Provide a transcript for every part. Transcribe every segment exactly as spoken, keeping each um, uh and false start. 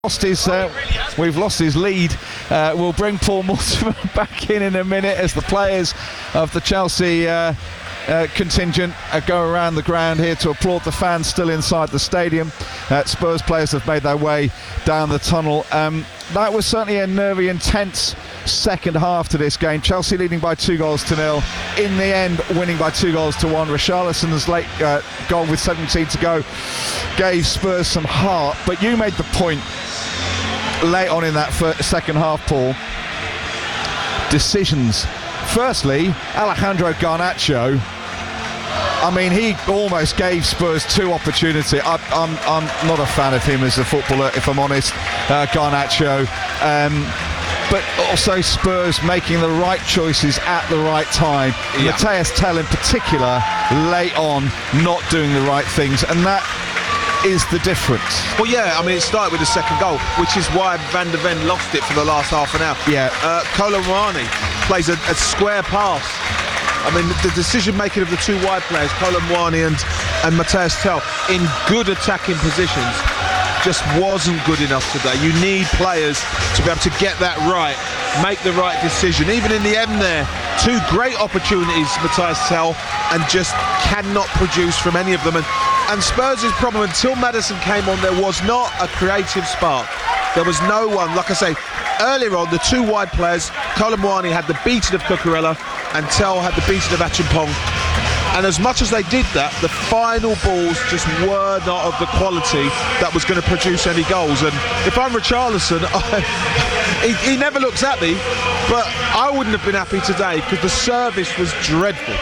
Lost his, uh, we've lost his lead. Uh, we'll bring Paul Mortimer back in in a minute as the players of the Chelsea uh, uh, contingent uh, go around the ground here to applaud the fans still inside the stadium. Uh, Spurs players have made their way down the tunnel. Um, that was certainly a nervy, intense second half to this game. Chelsea leading by two goals to nil. In the end, winning by two goals to one. Richarlison's late uh, goal with seventeen to go gave Spurs some heart. But you made the point late on in that first, second half, Paul. Decisions. Firstly, Alejandro Garnacho. I mean, he almost gave Spurs two opportunity. I, I'm, I'm not a fan of him as a footballer, if I'm honest, uh, Garnacho. Um, but also Spurs making the right choices at the right time. Yeah. Matthias Tel in particular, late on, not doing the right things, and that is the difference. Well, yeah, I mean, it started with the second goal, which is why Van de Ven lost it for the last half an hour. Yeah. Uh, Kolo Muani plays a, a square pass. I mean, the decision-making of the two wide players, Kolo Muani and, and Matthias Tel, in good attacking positions, just wasn't good enough today. You need players to be able to get that right, make the right decision. Even in the end there, two great opportunities, Matthias Tel, and just cannot produce from any of them. And, and Spurs' problem, until Maddison came on, there was not a creative spark. There was no one, like I say, earlier on, the two wide players, Kolo Muani had the beating of Cucurella and Tel had the beating of Achimpong. And as much as they did that, the final balls just were not of the quality that was going to produce any goals. And if I'm Richarlison, he, he never looks at me, but I wouldn't have been happy today because the service was dreadful.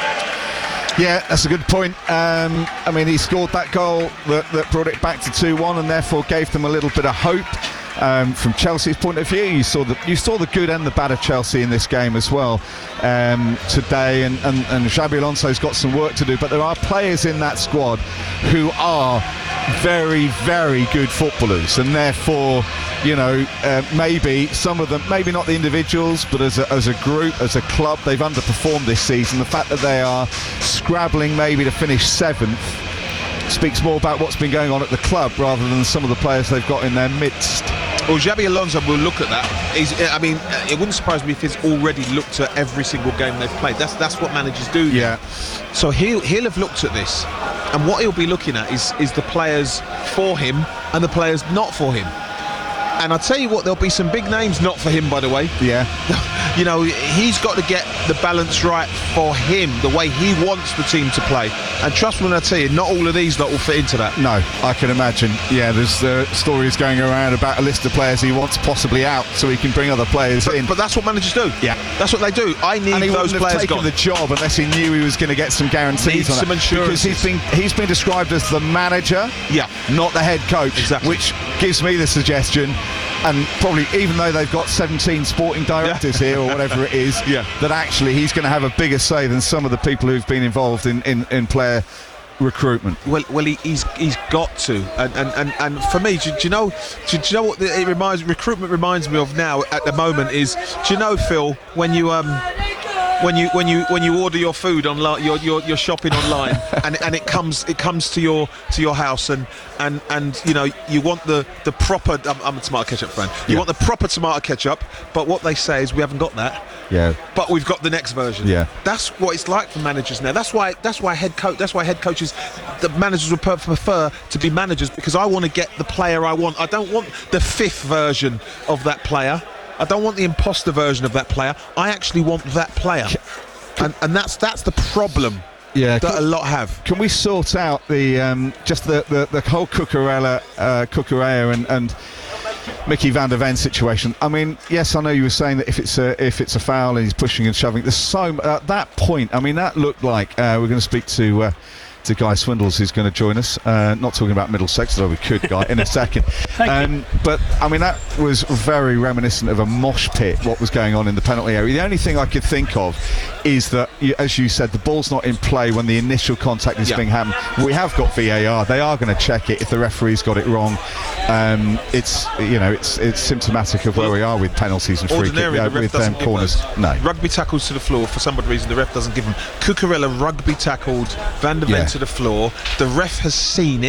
Yeah, that's a good point. Um, I mean, he scored that goal that, that brought it back to two one and therefore gave them a little bit of hope. Um, from Chelsea's point of view, you saw the you saw the good and the bad of Chelsea in this game as well um, today, and, and, and Xabi Alonso's got some work to do, but there are players in that squad who are very, very good footballers, and therefore, you know, uh, maybe some of them, maybe not the individuals, but as a, as a group, as a club, they've underperformed this season. The fact that they are scrabbling maybe to finish seventh speaks more about what's been going on at the club rather than some of the players they've got in their midst. Well, Xabi Alonso will look at that. He's, I mean, it wouldn't surprise me if he's already looked at every single game they've played. That's that's what managers do. Yeah. So he'll he'll have looked at this, and what he'll be looking at is is the players for him and the players not for him. And I tell you what, there'll be some big names not for him, by the way. Yeah. You know, he's got to get the balance right for him, the way he wants the team to play. And trust me when I tell you, not all of these lot will fit into that. No, I can imagine. Yeah, there's uh, stories going around about a list of players he wants possibly out so he can bring other players but, in. But that's what managers do. Yeah. That's what they do. I need and he those wouldn't players have taken gone. the job unless he knew he was going to get some guarantees Needs on some it. insurances. Because he's been he's been described as the manager, yeah, not the head coach. Exactly. Which gives me the suggestion, and probably even though they've got seventeen sporting directors yeah. here or whatever it is, yeah. that actually he's going to have a bigger say than some of the people who've been involved in, in, in player recruitment. Well, well, he, he's he's got to, and and, and, and for me, do, do you know, do, do you know what the, it reminds recruitment reminds me of now at the moment is, do you know, Phil, when you um. When you when you when you order your food online, you're you're, you're shopping online, and and it comes it comes to your to your house, and and and you know you want the the proper. I'm, I'm a tomato ketchup fan. You yeah. want the proper tomato ketchup, but what they say is we haven't got that. Yeah. But we've got the next version. Yeah. That's what it's like for managers now. That's why that's why head coach that's why head coaches, the managers would prefer to be managers, because I want to get the player I want. I don't want the fifth version of that player. I don't want the imposter version of that player. I actually want that player, and and that's that's the problem. Yeah, that can, a lot have. Can we sort out the um, just the, the, the whole Cucurella, uh, Cucurella and, and Mickey Van de Ven situation? I mean, yes, I know you were saying that if it's a if it's a foul and he's pushing and shoving, there's so at that point. I mean, that looked like uh, we're going to speak to. Uh, to Guy Swindles, who's going to join us, uh, not talking about Middlesex, although we could, Guy, in a second. um, but I mean, that was very reminiscent of a mosh pit, what was going on in the penalty area. The only thing I could think of is that, as you said, the ball's not in play when the initial contact is yeah. being happened. We have got V A R. They are going to check it if the referee's got it wrong. Um, it's you know it's it's symptomatic of where we are with penalties and free kick, uh, with um, corners. No. Rugby tackles to the floor, for some reason the ref doesn't give them. Cucurella rugby tackled Van de Ven yeah. to the floor. The ref has seen it.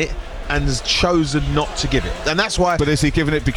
and has chosen not to give it, and that's why. But is he giving it because